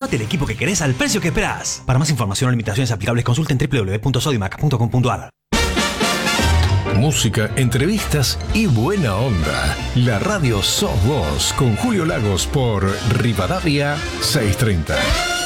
Armate el equipo que querés al precio que esperás. Para más información o limitaciones aplicables, consulten www.sodimac.com.ar. Música, entrevistas y buena onda. La radio sos vos con Julio Lagos por Rivadavia 630.